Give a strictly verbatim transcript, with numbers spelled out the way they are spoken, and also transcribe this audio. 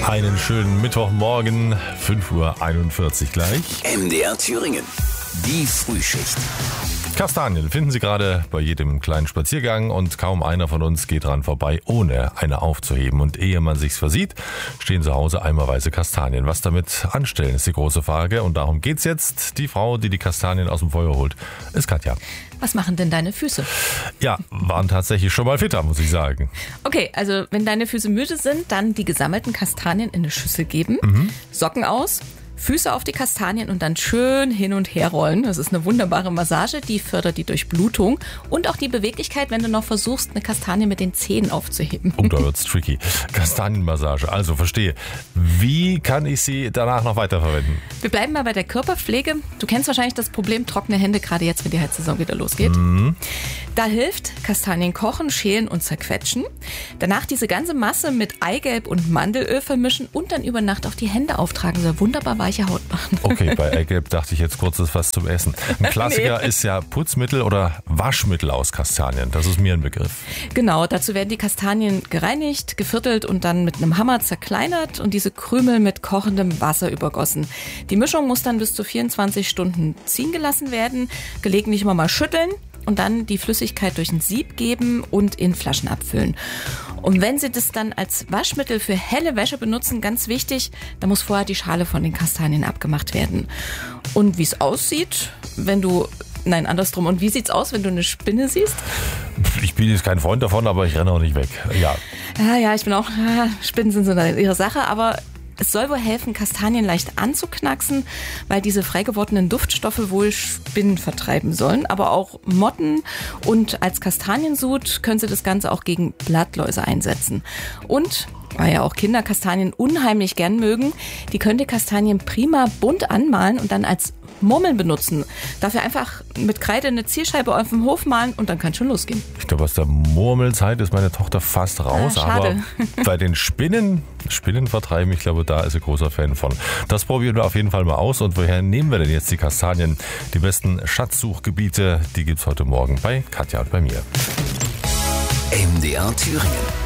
Einen schönen Mittwochmorgen, fünf Uhr einundvierzig gleich. M D R Thüringen, die Frühschicht. Kastanien finden Sie gerade bei jedem kleinen Spaziergang und kaum einer von uns geht dran vorbei, ohne eine aufzuheben. Und ehe man sich's versieht, stehen zu Hause eimerweise Kastanien. Was damit anstellen, ist die große Frage. Und darum geht's jetzt. Die Frau, die die Kastanien aus dem Feuer holt, ist Katja. Was machen denn deine Füße? Ja, waren tatsächlich schon mal fitter, muss ich sagen. Okay, also wenn deine Füße müde sind, dann die gesammelten Kastanien in eine Schüssel geben, mhm. Socken aus, Füße auf die Kastanien und dann schön hin und her rollen. Das ist eine wunderbare Massage, die fördert die Durchblutung und auch die Beweglichkeit, wenn du noch versuchst, eine Kastanie mit den Zähnen aufzuheben. Und da wird's tricky. Kastanienmassage, also verstehe. Wie kann ich sie danach noch weiterverwenden? Wir bleiben mal bei der Körperpflege. Du kennst wahrscheinlich das Problem trockene Hände, gerade jetzt, wenn die Heizsaison wieder losgeht. Mhm. Da hilft Kastanien kochen, schälen und zerquetschen. Danach diese ganze Masse mit Eigelb und Mandelöl vermischen und dann über Nacht auf die Hände auftragen. Soll wunderbar weiche Haut machen. Okay, bei Eigelb dachte ich jetzt kurz, das ist was zum Essen. Ein Klassiker nee. ist ja Putzmittel oder Waschmittel aus Kastanien. Das ist mir ein Begriff. Genau, dazu werden die Kastanien gereinigt, geviertelt und dann mit einem Hammer zerkleinert und diese Krümel mit kochendem Wasser übergossen. Die Mischung muss dann bis zu vierundzwanzig Stunden ziehen gelassen werden, gelegentlich immer mal schütteln und dann die Flüssigkeit durch ein Sieb geben und in Flaschen abfüllen. Und wenn Sie das dann als Waschmittel für helle Wäsche benutzen, ganz wichtig, da muss vorher die Schale von den Kastanien abgemacht werden. Und wie es aussieht, wenn du, nein, andersrum, und wie sieht's aus, wenn du eine Spinne siehst? Ich bin jetzt kein Freund davon, aber ich renne auch nicht weg, ja. Ja, ja, ich bin auch, ja, Spinnen sind so ihre Sache, aber es soll wohl helfen, Kastanien leicht anzuknacksen, weil diese frei gewordenen Duftstoffe wohl Spinnen vertreiben sollen, aber auch Motten. Und als Kastaniensud können Sie das Ganze auch gegen Blattläuse einsetzen. Und weil ja auch Kinder Kastanien unheimlich gern mögen, die können die Kastanien prima bunt anmalen und dann als Murmeln benutzen. Dafür einfach mit Kreide eine Zielscheibe auf dem Hof malen und dann kann schon losgehen. Ich glaube, aus der Murmelzeit ist meine Tochter fast raus, ah, aber bei den Spinnen, Spinnen vertreiben, ich glaube, da ist sie großer Fan von. Das probieren wir auf jeden Fall mal aus. Und woher nehmen wir denn jetzt die Kastanien? Die besten Schatzsuchgebiete, die gibt's heute Morgen bei Katja und bei mir. M D R Thüringen.